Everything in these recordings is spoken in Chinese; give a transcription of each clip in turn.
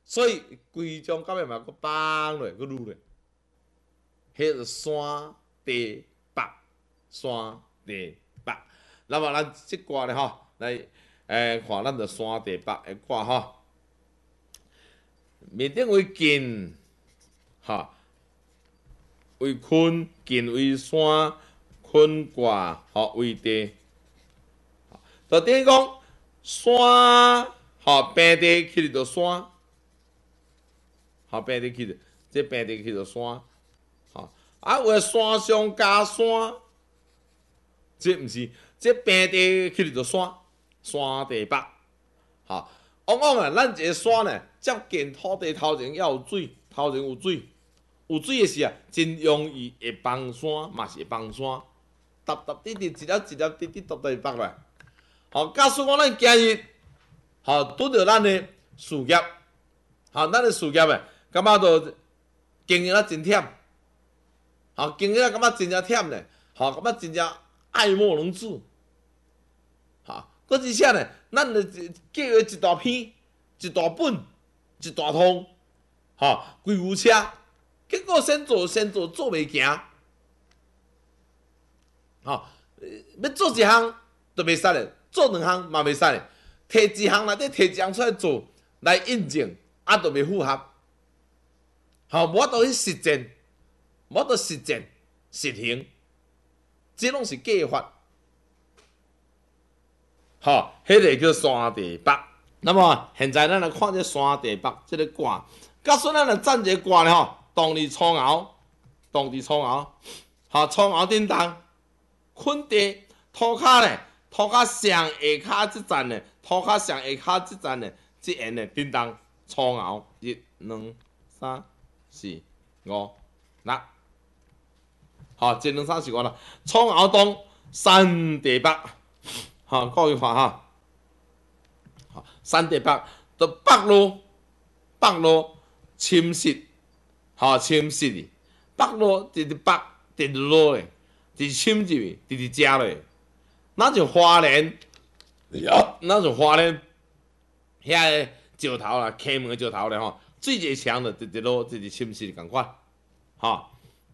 所以规章到尾嘛，佫放落，佫撸落。迄个山地北，山地北。那么咱即歌咧吼，来看咱着山地北的歌吼。面顶为近，哈，为坤，近为山，坤卦吼为地。就等于讲山，吼平地起着山，吼平地起着，这平地起着山。啊，有诶山上加山，这毋是，这平地起着山，山地北，哈。往往啊，咱一个山呢，接近土地头前要有水，头前有水，有水诶时啊，真容易会崩山，嘛是会崩山，踏踏滴滴，一粒一粒滴滴，踏踏北来。吼，假使讲咱今日，吼拄着咱诶事业，吼，咱诶事业诶，感觉到经营啊真忝。吼，经营啊，感觉真正忝咧，吼，感觉真正爱莫能助，吼，搁而且呢，咱着计划一大篇、一大本、一大通，吼，规牛车，结果先做做袂行，吼，要做一项就袂使咧，做两项嘛袂使咧，摕一项内底摕一项出来做来印证，啊，就袂符合，吼，无法度去实践。无法度实践实行，这拢是计划。吼，迄个叫山地北。那么现在咱来看这山地北这个卦，假使咱来占一个卦咧吼，当伫初爻，当伫初爻，吼，初爻顶当，坤地土骹咧，土骹上下骹即站咧，土骹上下骹即站咧，即沿咧顶当初爻1、2、3、4、5、6。吼，1、2、3、4、5、6，初爻东，山地北，吼，各位看哈，吼，山地北，就北路侵蚀，吼，侵蚀哩，北路直直北，直直落咧，直直侵入去，直直食咧，那就花莲，那就花莲，遐个石头啦，溪门石头咧吼，水一强就直直落，直直侵蚀共款，吼。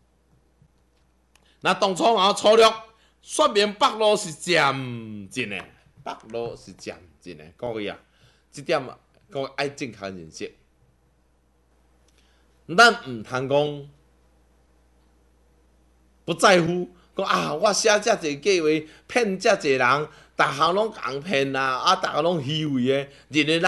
那当初初六，说明北路是渐进的，北路是渐进的，各位啊，这点各位爱正确认识。咱唔通讲不在乎，讲啊，我写遮济计划，骗遮济人，逐项拢共骗啊，啊，逐个拢虚伪的，认为咱。